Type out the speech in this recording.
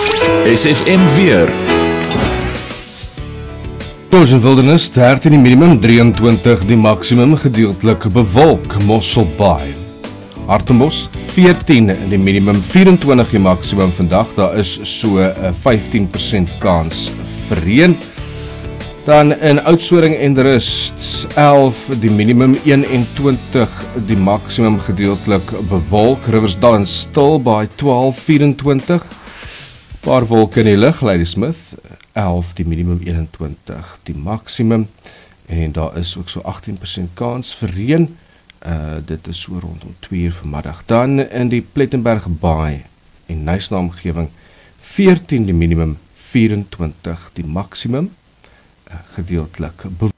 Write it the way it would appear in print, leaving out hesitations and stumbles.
SFM weer. In Wildernis 13 die minimum, 23 die maximum, gedeeltelik bewolk, Mosselbaai. Hartenbos 14 die minimum, 24 die maximum vandag, daar is so 15% kans vir reën. Dan in Oudtshoorn en Rust 11 die minimum, 21 die maximum, gedeeltelik bewolk, Riversdal en Stilbaai 12, 24. Paar wolke in die lug, Ladysmith 11 die minimum, 21 die maximum, en daar is ook so 18% kans vir reën. Dit is so rondom 2 uur vanmiddag. Dan in die Plettenberg Baai en Knysna omgewing 14 die minimum, 24 die maximum, gedeeltelik bewolk.